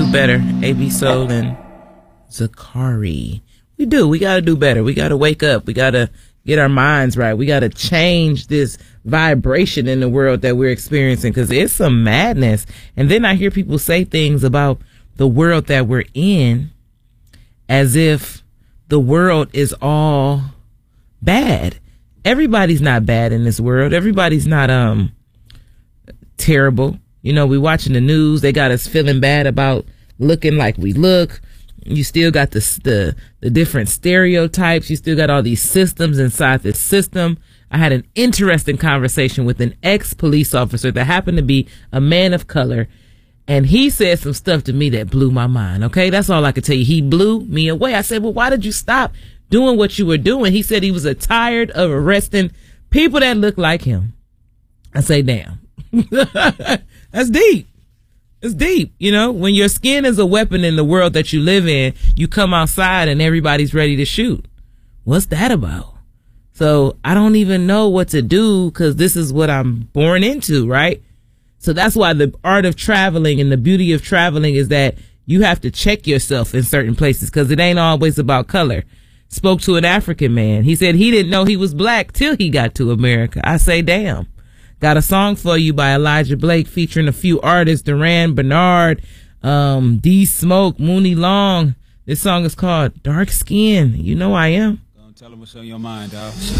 do better. AB Soul and Zakari. We do. We got to do better. We got to wake up. We got to get our minds right. We got to change this vibration in the world that we're experiencing, because it's some madness. And then I hear people say things about the world that we're in as if the world is all bad. Everybody's not bad in this world. Everybody's not terrible. You know, we watching the news. They got us feeling bad about looking like we look. You still got the different stereotypes. You still got all these systems inside this system. I had an interesting conversation with an ex-police officer that happened to be a man of color, and he said some stuff to me that blew my mind. Okay, that's all I could tell you. He blew me away. I said, well, why did you stop doing what you were doing? He said he was tired of arresting people that look like him. I say, damn. That's deep. It's deep. You know, when your skin is a weapon in the world that you live in, you come outside and everybody's ready to shoot. What's that about? So I don't even know what to do, because this is what I'm born into, right? So that's why the art of traveling and the beauty of traveling is that you have to check yourself in certain places, because it ain't always about color. Spoke to an African man. He said he didn't know he was black till he got to America. I say, damn. Got a song for you by Elijah Blake featuring a few artists, Duran Bernard, D Smoke, Mooney Long. This song is called Dark Skin. You know I am. Tell them what's on your mind, dog.